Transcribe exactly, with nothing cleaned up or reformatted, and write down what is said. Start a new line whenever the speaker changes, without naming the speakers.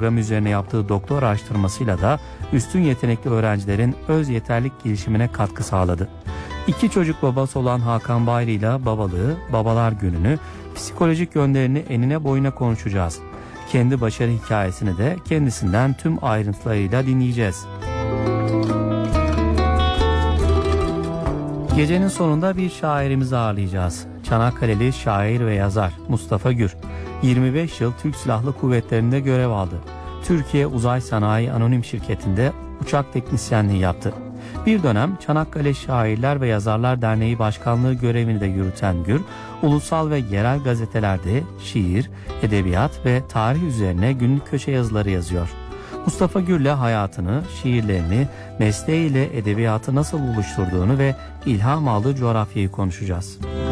programı üzerine yaptığı doktor araştırmasıyla da üstün yetenekli öğrencilerin öz yeterlik gelişimine katkı sağladı. İki çocuk babası olan Hakan Bayri ile babalığı, babalar gününü, psikolojik yönlerini enine boyuna konuşacağız. Kendi başarı hikayesini de kendisinden tüm ayrıntılarıyla dinleyeceğiz. Gecenin sonunda bir şairimizi ağırlayacağız. Çanakkale'li şair ve yazar Mustafa Gür. yirmi beş yıl Türk Silahlı Kuvvetleri'nde görev aldı. Türkiye Uzay Sanayi Anonim Şirketi'nde uçak teknisyenliği yaptı. Bir dönem Çanakkale Şairler ve Yazarlar Derneği Başkanlığı görevini de yürüten Gür, ulusal ve yerel gazetelerde şiir, edebiyat ve tarih üzerine günlük köşe yazıları yazıyor. Mustafa Gür'le hayatını, şiirlerini, mesleğiyle edebiyatı nasıl buluşturduğunu ve ilham aldığı coğrafyayı konuşacağız.